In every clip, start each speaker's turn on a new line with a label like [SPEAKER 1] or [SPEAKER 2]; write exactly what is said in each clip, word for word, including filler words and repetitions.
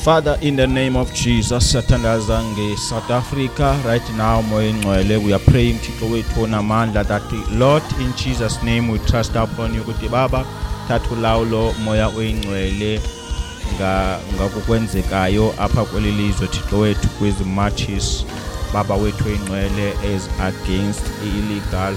[SPEAKER 1] Father, in the name of Jesus, Satandazange, South Africa, right now, Moengwele, we are praying Thixo wethu namandla that Lord, in Jesus' name, we trust upon you. Kuti Baba, thatha ulawulo moya oyingcwele nga ngakukwenzekayo apha kweli lizwe Thixo wethu kwezi marches Baba wethu oyingcwele as against illegal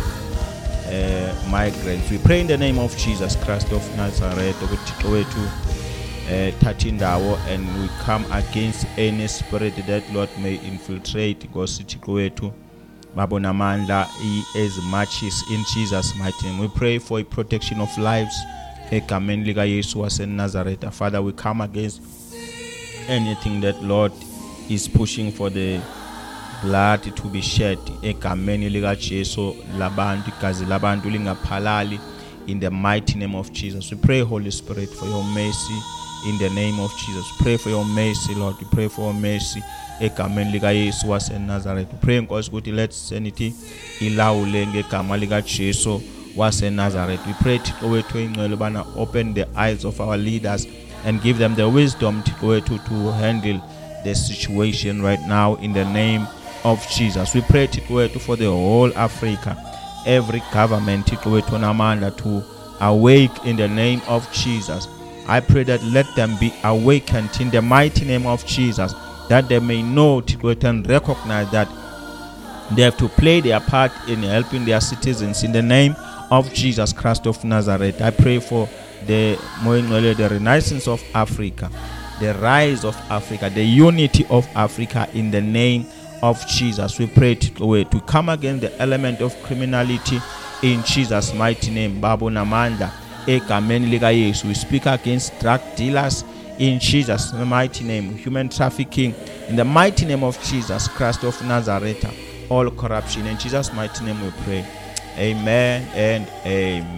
[SPEAKER 1] uh, migrants. We pray in the name of Jesus Christ of Nazareth ukuthi Thixo wethu Uh, Tatindawo, and we come against any spirit that Lord may infiltrate because Thixo wethu Babonamandla as matches in Jesus' mighty name. We pray for a protection of lives. Egameni lika Yesu wase Nazareth. Father, we come against anything that Lord is pushing for the blood to be shed. Egameni lika Jesu labantu igazi labantu lingaphalali in the mighty name of Jesus. We pray, Holy Spirit, for your mercy. In the name of Jesus, pray for your mercy, Lord. We pray for your mercy. Egameni lika Yesu wase Nazareth. We pray Nkosi ukuthi let sanity ilawule ngegama lika Jesu wase Nazareth. We pray Thixo wethu oyingcwele bana open the eyes of our leaders and give them the wisdom Thixo wethu to handle the situation right now in the name of Jesus. We pray Thixo wethu for the whole Africa, every government Thixo wethu onamandla to awake in the name of Jesus. I pray that let them be awakened in the mighty name of Jesus, that they may know and recognize that they have to play their part in helping their citizens in the name of Jesus Christ of Nazareth. I pray for the the renaissance of Africa, the rise of Africa, the unity of Africa in the name of Jesus. We pray to, to come against the element of criminality in Jesus' mighty name. Babu Namanda. Egameni lika Yesu. We speak against drug dealers in Jesus' mighty name, human trafficking in the mighty name of Jesus Christ of Nazareth, all corruption in Jesus' mighty name we pray. Amen and amen.